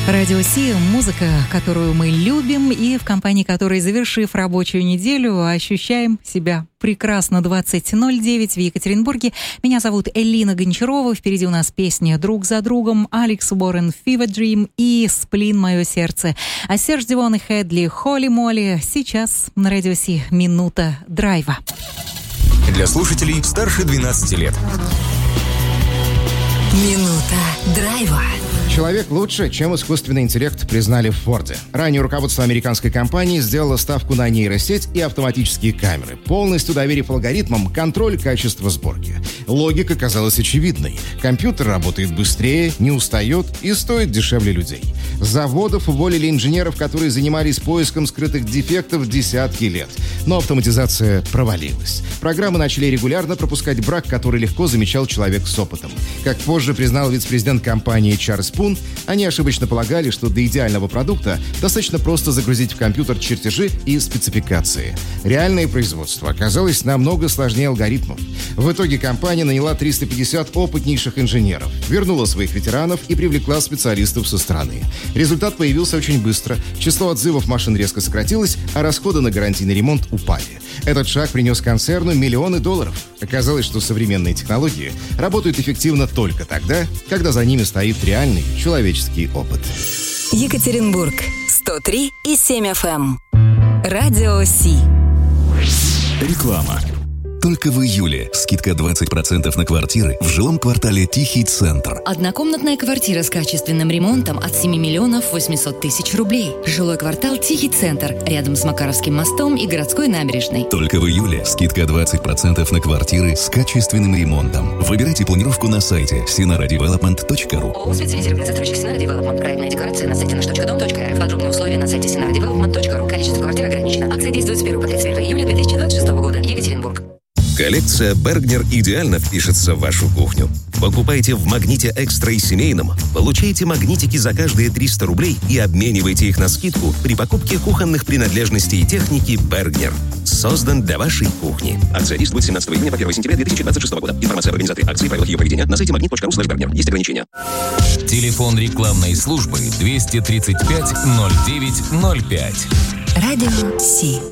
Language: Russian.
Радио Си, музыка, которую мы любим, и в компании которой, завершив рабочую неделю, ощущаем себя прекрасно. 20:09 в Екатеринбурге. Меня зовут Элина Гончарова. Впереди у нас песни «Друг за другом», Алекс Уоррен «Fever Dream» и «Сплин. Мое сердце». А Серж Дивон и Хедли «Холли Молли». Сейчас на Радио Си минута драйва. Для слушателей старше 12 лет. Минута драйва. Человек лучше, чем искусственный интеллект, признали в Форде. Ранее руководство американской компании сделало ставку на нейросеть и автоматические камеры, полностью доверив алгоритмам контроль качества сборки. Логика казалась очевидной. Компьютер работает быстрее, не устает и стоит дешевле людей. С заводов уволили инженеров, которые занимались поиском скрытых дефектов десятки лет. Но автоматизация провалилась. Программы начали регулярно пропускать брак, который легко замечал человек с опытом. Как позже признал вице-президент компании Чарльз Пун, они ошибочно полагали, что до идеального продукта достаточно просто загрузить в компьютер чертежи и спецификации. Реальное производство оказалось намного сложнее алгоритмов. В итоге компания наняла 350 опытнейших инженеров, вернула своих ветеранов и привлекла специалистов со стороны. Результат появился очень быстро. Число отзывов машин резко сократилось, а расходы на гарантийный ремонт упали. Этот шаг принес концерну миллионы долларов. Оказалось, что современные технологии работают эффективно только тогда, когда за ними стоит реальный человеческий опыт. Екатеринбург, 103,7 FM. Радио Си. Реклама. Только в июле скидка 20% на квартиры в жилом квартале Тихий Центр. Однокомнатная квартира с качественным ремонтом от 7 миллионов 800 тысяч рублей. Жилой квартал Тихий Центр, рядом с Макаровским мостом и городской набережной. Только в июле скидка 20% на квартиры с качественным ремонтом. Выбирайте планировку на сайте sinara-development.ru. ООО «Специфицированный застройщик Sinara Development». Проектная декорация на сайте nаш.дом.рф. Подробные условия на сайте sinara-development.ru. Количество квартир ограничено. Акция действует с 1 по 31 июля 2026 года. Екатеринбург. Коллекция «Бергнер» идеально впишется в вашу кухню. Покупайте в «Магните Экстра» и семейном, получайте магнитики за каждые 300 рублей и обменивайте их на скидку при покупке кухонных принадлежностей и техники «Бергнер». Создан для вашей кухни. Акция действует с 17 июня по 1 сентября 2026 года. Информация об организаторе акции и правилах ее проведения на сайте magnet.ru/Bergner. Есть ограничения. Телефон рекламной службы 235 09 05. Радио Си.